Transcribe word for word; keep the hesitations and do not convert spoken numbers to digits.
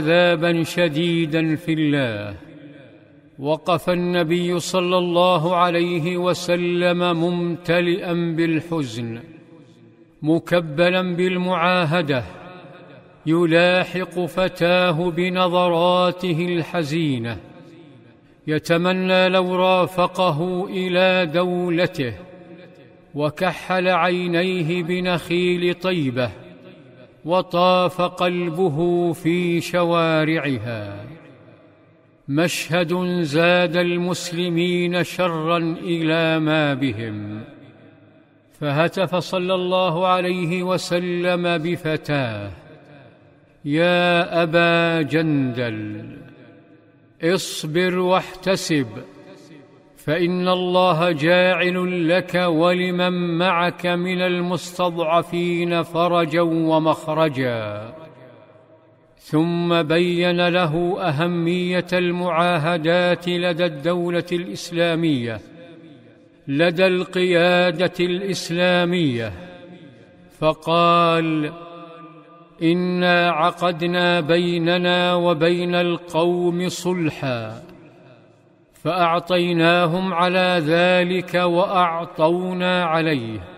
عذابا شديدا في الله. وقف النبي صلى الله عليه وسلم ممتلئا بالحزن، مكبلا بالمعاهدة، يلاحق فتاه بنظراته الحزينة، يتمنى لو رافقه إلى دولته، وكحل عينيه بنخيل طيبة، وطاف قلبه في شوارعها. مشهد زاد المسلمين شرا إلى ما بهم. فهتف صلى الله عليه وسلم بفتاه: يا أبا جندل، اصبر واحتسب، فإن الله جاعل لك ولمن معك من المستضعفين فرجا ومخرجا. ثم بين له أهمية المعاهدات لدى الدولة الإسلامية، لدى القيادة الإسلامية، فقال: إنا عقدنا بيننا وبين القوم صلحا، فأعطيناهم على ذلك وأعطونا عليه،